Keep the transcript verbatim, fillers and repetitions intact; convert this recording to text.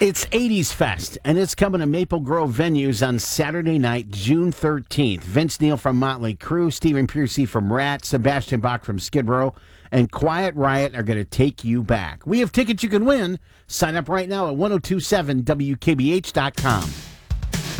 It's eighties Fest, and it's coming to Maple Grove venues on Saturday night, June thirteenth. Vince Neil from Motley Crue, Stephen Pearcy from Rat, Sebastian Bach from Skid Row, and Quiet Riot are going to take you back. We have tickets you can win. Sign up right now at ten twenty-seven W K B H dot com.